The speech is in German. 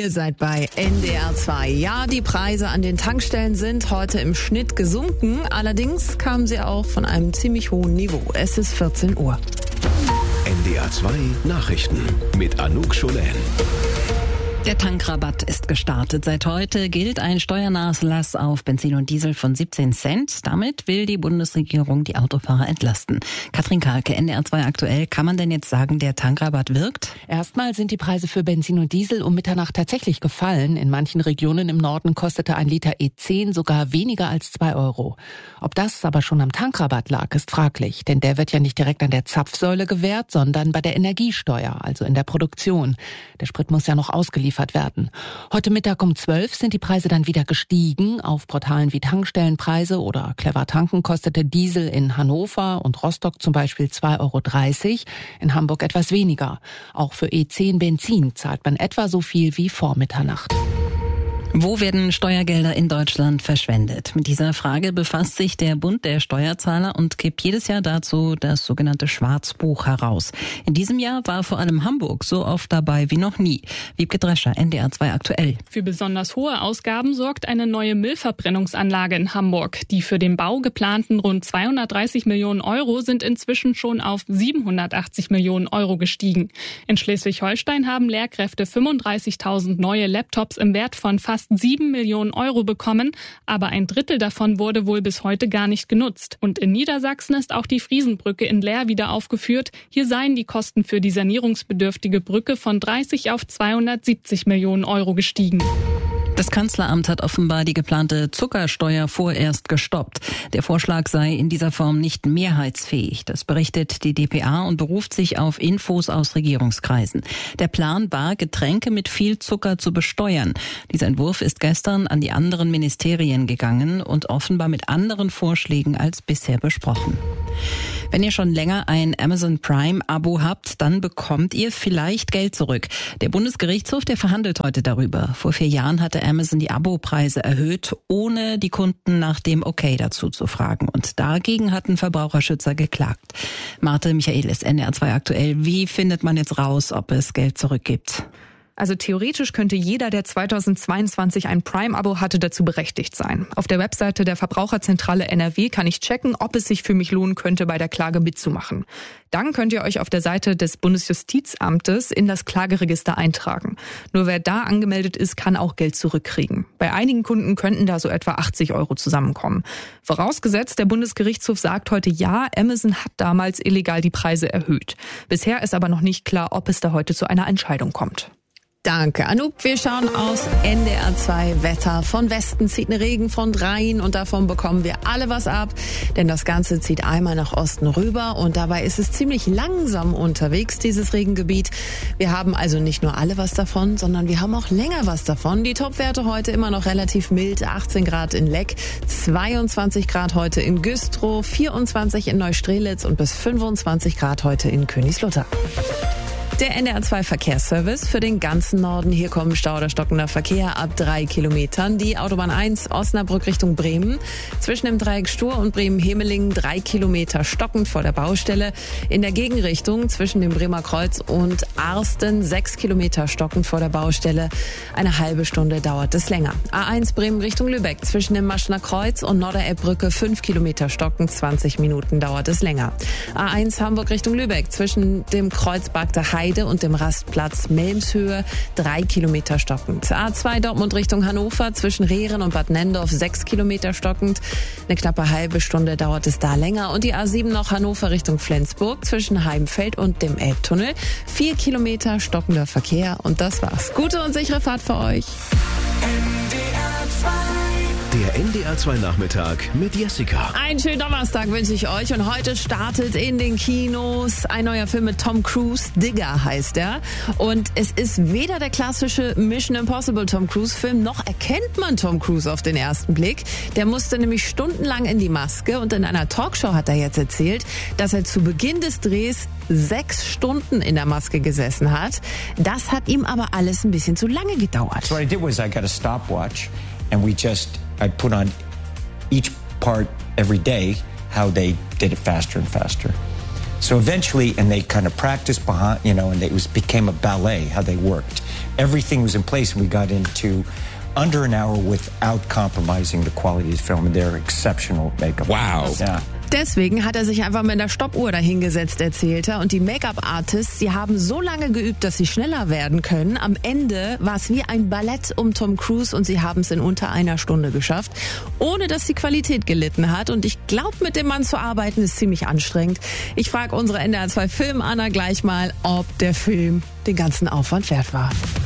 Ihr seid bei NDR 2. Ja, die Preise an den Tankstellen sind heute im Schnitt gesunken. Allerdings kamen sie auch von einem ziemlich hohen Niveau. Es ist 14 Uhr. NDR 2 Nachrichten mit Anouk Scholen. Der Tankrabatt ist gestartet. Seit heute gilt ein Steuernachlass auf Benzin und Diesel von 17 Cent. Damit will die Bundesregierung die Autofahrer entlasten. Katrin Karlke, NDR 2 aktuell. Kann man denn jetzt sagen, der Tankrabatt wirkt? Erstmal sind die Preise für Benzin und Diesel um Mitternacht tatsächlich gefallen. In manchen Regionen im Norden kostete ein Liter E10 sogar weniger als 2 Euro. Ob das aber schon am Tankrabatt lag, ist fraglich. Denn der wird ja nicht direkt an der Zapfsäule gewährt, sondern bei der Energiesteuer, also in der Produktion. Der Sprit muss ja noch ausgeliefert werden. Heute Mittag um 12 sind die Preise dann wieder gestiegen. Auf Portalen wie Tankstellenpreise oder Clever Tanken kostete Diesel in Hannover und Rostock zum Beispiel 2,30 Euro, in Hamburg etwas weniger. Auch für E10 Benzin zahlt man etwa so viel wie vor Mitternacht. Wo werden Steuergelder in Deutschland verschwendet? Mit dieser Frage befasst sich der Bund der Steuerzahler und gibt jedes Jahr dazu das sogenannte Schwarzbuch heraus. In diesem Jahr war vor allem Hamburg so oft dabei wie noch nie. Wiebke Drescher, NDR 2 aktuell. Für besonders hohe Ausgaben sorgt eine neue Müllverbrennungsanlage in Hamburg. Die für den Bau geplanten rund 230 Millionen Euro sind inzwischen schon auf 780 Millionen Euro gestiegen. In Schleswig-Holstein haben Lehrkräfte 35.000 neue Laptops im Wert von fast 7 Millionen Euro bekommen, aber ein Drittel davon wurde wohl bis heute gar nicht genutzt. Und in Niedersachsen ist auch die Friesenbrücke in Leer wieder aufgeführt. Hier seien die Kosten für die sanierungsbedürftige Brücke von 30 auf 270 Millionen Euro gestiegen. Das Kanzleramt hat offenbar die geplante Zuckersteuer vorerst gestoppt. Der Vorschlag sei in dieser Form nicht mehrheitsfähig. Das berichtet die dpa und beruft sich auf Infos aus Regierungskreisen. Der Plan war, Getränke mit viel Zucker zu besteuern. Dieser Entwurf ist gestern an die anderen Ministerien gegangen und offenbar mit anderen Vorschlägen als bisher besprochen. Wenn ihr schon länger ein Amazon Prime-Abo habt, dann bekommt ihr vielleicht Geld zurück. Der Bundesgerichtshof, der verhandelt heute darüber. Vor 4 Jahren hatte Amazon die Abopreise erhöht, ohne die Kunden nach dem Okay dazu zu fragen. Und dagegen hatten Verbraucherschützer geklagt. Marte Michaelis, NDR 2 aktuell. Wie findet man jetzt raus, ob es Geld zurückgibt? Also theoretisch könnte jeder, der 2022 ein Prime-Abo hatte, dazu berechtigt sein. Auf der Webseite der Verbraucherzentrale NRW kann ich checken, ob es sich für mich lohnen könnte, bei der Klage mitzumachen. Dann könnt ihr euch auf der Seite des Bundesjustizamtes in das Klageregister eintragen. Nur wer da angemeldet ist, kann auch Geld zurückkriegen. Bei einigen Kunden könnten da so etwa 80 Euro zusammenkommen. Vorausgesetzt, der Bundesgerichtshof sagt heute ja, Amazon hat damals illegal die Preise erhöht. Bisher ist aber noch nicht klar, ob es da heute zu einer Entscheidung kommt. Danke, Anouk. Wir schauen aus NDR 2 Wetter. Von Westen zieht ein Regenfront rein und davon bekommen wir alle was ab. Denn das Ganze zieht einmal nach Osten rüber und dabei ist es ziemlich langsam unterwegs, dieses Regengebiet. Wir haben also nicht nur alle was davon, sondern wir haben auch länger was davon. Die Topwerte heute immer noch relativ mild. 18 Grad in Leck, 22 Grad heute in Güstrow, 24 in Neustrelitz und bis 25 Grad heute in Königslutter. Der NDR 2 Verkehrsservice für den ganzen Norden. Hier kommen Stau oder stockender Verkehr ab 3 Kilometern. Die Autobahn 1 Osnabrück Richtung Bremen. Zwischen dem Dreieck Stur und Bremen-Hemelingen 3 Kilometer stockend vor der Baustelle. In der Gegenrichtung zwischen dem Bremer Kreuz und Arsten 6 Kilometer stockend vor der Baustelle. Eine halbe Stunde dauert es länger. A1 Bremen Richtung Lübeck. Zwischen dem Maschner Kreuz und Norderelbbrücke 5 Kilometer stockend. 20 Minuten dauert es länger. A1 Hamburg Richtung Lübeck. Zwischen dem Kreuz Bagder Heide und dem Rastplatz Melmshöhe 3 Kilometer stockend. A2 Dortmund Richtung Hannover zwischen Rehren und Bad Nendorf 6 Kilometer stockend. Eine knappe halbe Stunde dauert es da länger. Und die A7 noch Hannover Richtung Flensburg zwischen Heimfeld und dem Elbtunnel 4 Kilometer stockender Verkehr. Und das war's. Gute und sichere Fahrt für euch. Der NDR 2 Nachmittag mit Jessica. Einen schönen Donnerstag wünsche ich euch und heute startet in den Kinos ein neuer Film mit Tom Cruise, Digger heißt er. Und es ist weder der klassische Mission Impossible Tom Cruise Film, noch erkennt man Tom Cruise auf den ersten Blick. Der musste nämlich stundenlang in die Maske und in einer Talkshow hat er jetzt erzählt, dass er zu Beginn des Drehs 6 Stunden in der Maske gesessen hat. Das hat ihm aber alles ein bisschen zu lange gedauert. So what I did was I got a stopwatch and I put on each part every day how they did it faster and faster. So eventually, and they kind of practiced behind, and it became a ballet how they worked. everything was in place, and we got into under an hour without compromising the quality of the film. And they're exceptional makeup. Wow. Yeah. Deswegen hat er sich einfach mit einer Stoppuhr dahingesetzt, erzählt er. Und die Make-up-Artists, die haben so lange geübt, dass sie schneller werden können. Am Ende war es wie ein Ballett um Tom Cruise und sie haben es in unter einer Stunde geschafft, ohne dass die Qualität gelitten hat. Und ich glaube, mit dem Mann zu arbeiten ist ziemlich anstrengend. Ich frage unsere NDR 2 Film Anna gleich mal, ob der Film den ganzen Aufwand wert war.